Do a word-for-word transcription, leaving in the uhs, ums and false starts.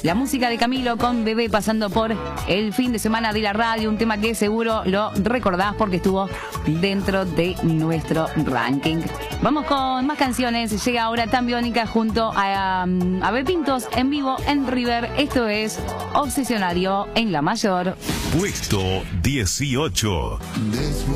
La música de Camilo con Bebé pasando por el fin de semana de la radio, un tema que seguro lo recordás porque estuvo dentro de nuestro ranking. Vamos con más canciones. Llega ahora Tan Biónica junto a, a Abel Pintos en vivo en River. Esto es Obsesionario en La Mayor. Puesto dieciocho.